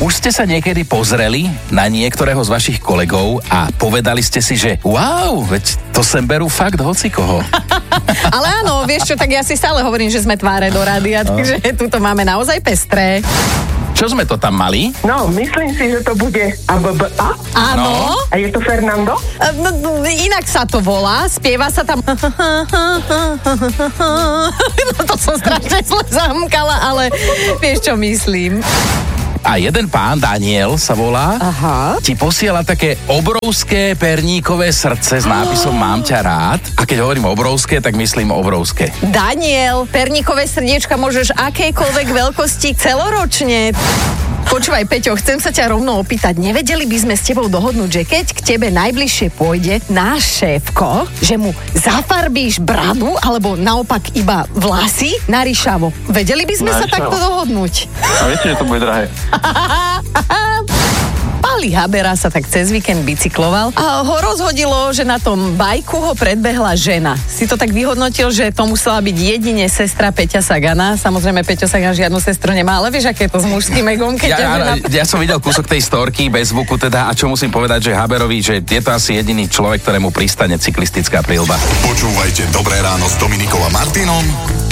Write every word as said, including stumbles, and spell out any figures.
Už ste sa niekedy pozreli na niektorého z vašich kolegov a povedali ste si, že wow, veď to sem berú fakt hocikoho. Ale áno, vieš čo, tak ja si stále hovorím, že sme tváre do rádia, takže tuto máme naozaj pestré. Čo sme to tam mali? No, myslím si, že to bude á bé bé á. Áno. A je to Fernando? No, inak sa to volá, spieva sa tam... No to som strašne zle zamkala, ale vieš, čo myslím. A jeden pán, Daniel sa volá, Aha. ti posiela také obrovské perníkové srdce s nápisom Mám ťa rád. A keď hovorím obrovské, tak myslím obrovské. Daniel, perníkové srdiečka môžeš akejkoľvek veľkosti celoročne. Počúvaj, Peťo, chcem sa ťa rovno opýtať. Nevedeli by sme s tebou dohodnúť, že keď k tebe najbližšie pôjde náš šéfko, že mu zafarbíš bradu, alebo naopak iba vlasy na ryšavo. Vedeli by sme sa takto dohodnúť? A viete, že to bude drahé. Pali Habera sa tak cez víkend bicykloval a ho rozhodilo, že na tom bajku ho predbehla žena. Si to tak vyhodnotil, že to musela byť jedine sestra Peťa Sagana. Samozrejme, Peťo Sagan žiadnu sestru nemá, ale vieš, aké je to s mužským egom, keď ja, ťa žena... Ja som videl kúsok tej storky bez zvuku teda a čo musím povedať, že Haberovi, že je to asi jediný človek, ktorému pristane cyklistická príľba. Počúvajte Dobré ráno s Dominikou a Martinom